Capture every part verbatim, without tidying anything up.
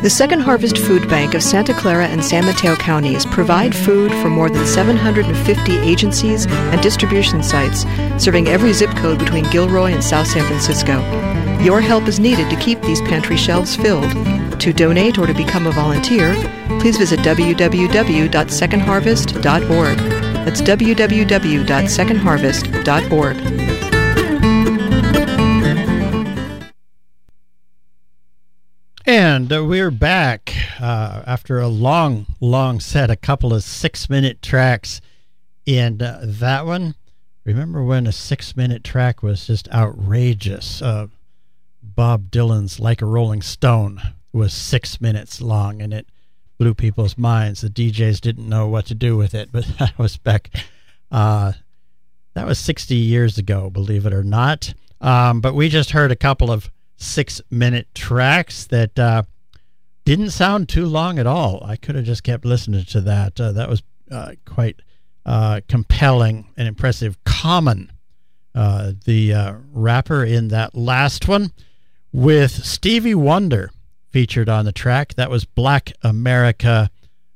The Second Harvest Food Bank of Santa Clara and San Mateo counties provide food for more than seven hundred fifty agencies and distribution sites, serving every zip code between Gilroy and South San Francisco. Your help is needed to keep these pantry shelves filled. To donate or to become a volunteer, please visit w w w dot second harvest dot org. That's w w w dot second harvest dot org. And uh, we're back uh, after a long, long set, a couple of six-minute tracks. And uh, that one, remember when a six-minute track was just outrageous? Uh, Bob Dylan's Like a Rolling Stone was six minutes long, and it blew people's minds. The D Js didn't know what to do with it, but that was back, uh, that was sixty years ago, believe it or not. Um, but we just heard a couple of six-minute tracks that uh, didn't sound too long at all. I could have just kept listening to that. Uh, that was uh, quite uh, compelling and impressive. Common, uh, the uh, rapper in that last one, with Stevie Wonder featured on the track. That was Black America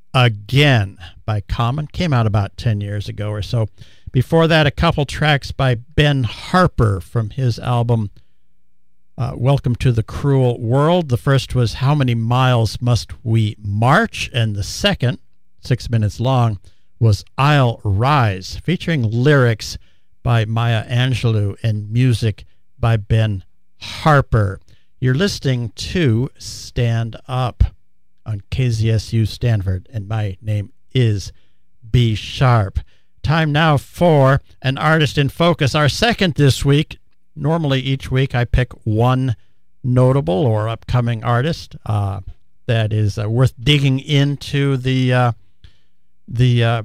Again by Common. Came out about ten years ago or so. Before that, a couple tracks by Ben Harper from his album Uh, Welcome to the Cruel World. The first was How Many Miles Must We March? And the second, six minutes long, was I'll Rise, featuring lyrics by Maya Angelou and music by Ben Harper. You're listening to Stand Up on K Z S U Stanford, and my name is B Sharp. Time now for an artist in focus, our second this week. Normally, each week, I pick one notable or upcoming artist uh, that is uh, worth digging into the uh, the uh,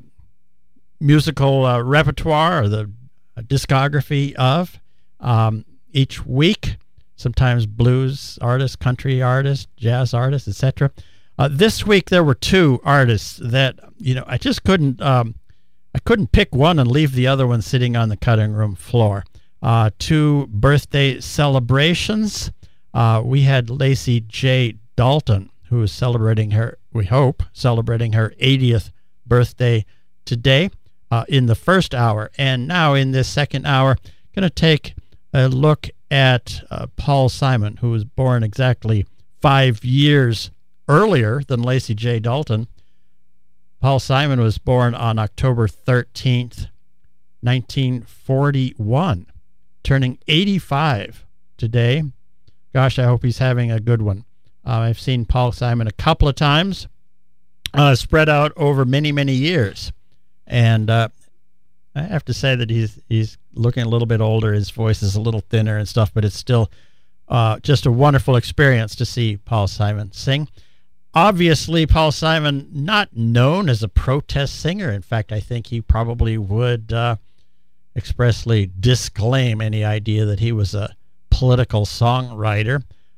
musical uh, repertoire or the uh, discography of um, each week. Sometimes blues artists, country artists, jazz artists, et cetera. Uh, this week, there were two artists that you know I just couldn't um, I couldn't pick one and leave the other one sitting on the cutting room floor. Uh, two birthday celebrations. Uh, we had Lacey J. Dalton, who is celebrating her, we hope, celebrating her eightieth birthday today uh, in the first hour. And now in this second hour, going to take a look at uh, Paul Simon, who was born exactly five years earlier than Lacey J. Dalton. Paul Simon was born on October thirteenth, nineteen forty-one. Turning eighty-five today. Gosh, I hope he's having a good one. Uh, I've seen Paul Simon a couple of times, uh, spread out over many, many years. And uh, I have to say that he's he's looking a little bit older. His voice is a little thinner and stuff, but it's still uh, just a wonderful experience to see Paul Simon sing. Obviously, Paul Simon, not known as a protest singer. In fact, I think he probably would Uh, expressly disclaim any idea that he was a political songwriter.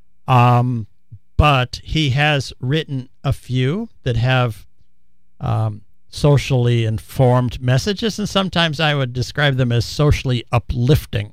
Um, but he has written a few that have um, socially informed messages, and sometimes I would describe them as socially uplifting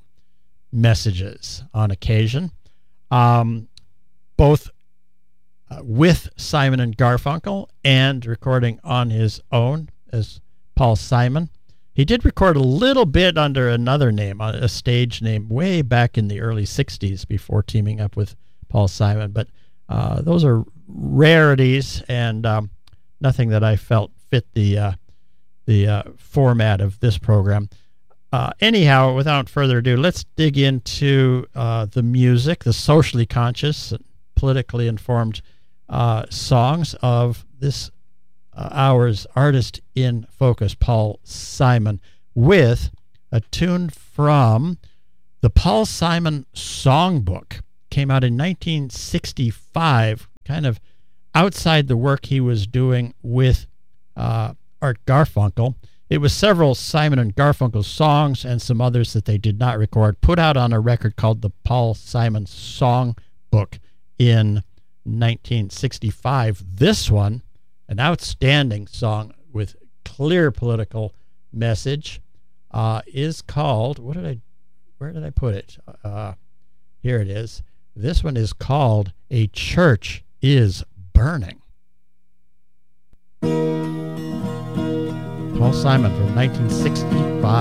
messages on occasion. Um, both uh, with Simon and Garfunkel and recording on his own as Paul Simon. He did record a little bit under another name, a stage name, way back in the early sixties before teaming up with Paul Simon. But uh, those are rarities and um, nothing that I felt fit the uh, the uh, format of this program. Uh, anyhow, without further ado, let's dig into uh, the music, the socially conscious, politically informed uh, songs of this Uh, hour's artist in focus, Paul Simon, with a tune from the Paul Simon Songbook. Came out in nineteen sixty-five, kind of outside the work he was doing with uh, Art Garfunkel. It was several Simon and Garfunkel songs and some others that they did not record, put out on a record called the Paul Simon Songbook in nineteen sixty-five. This one, an outstanding song with clear political message, uh, is called, what did I, where did I put it? Uh, here it is. This one is called A Church is Burning. burning. Paul Simon from nineteen sixty-five.